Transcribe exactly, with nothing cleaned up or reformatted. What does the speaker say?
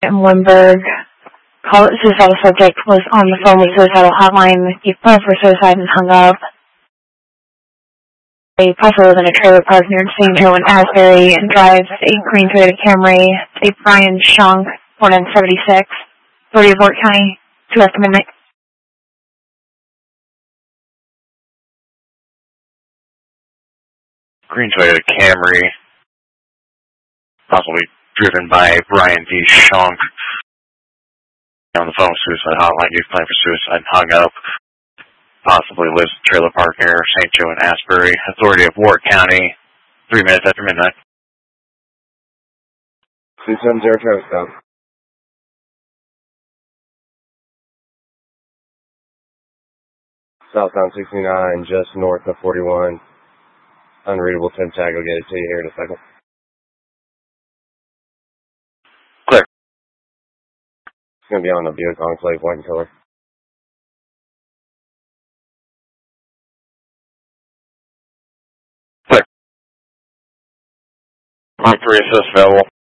in Limburg. Call suicidal subject was on the phone with suicidal hotline. He phoned for suicide and hung up. He possibly lives in a trailer park near Saint Joe in Asbury and drives a green Toyota Camry. A Brian Shunk, born in seventy-six, thirty of Fort County, two estimate. Green Toyota Camry, possibly driven by Brian D. Shunk. On the phone, suicide hotline, youth plan for suicide, hung up. Possibly lives in trailer park near Saint Joe in Asbury. Authority of Ward County, three minutes after midnight. two seven zero Travis Town. Southbound sixty-nine, just north of forty-one. Unreadable temp tag. I'll get it to you here in a second. Clear. It's going to be on the Buick Enclave, white and color. Clear. One three assist available.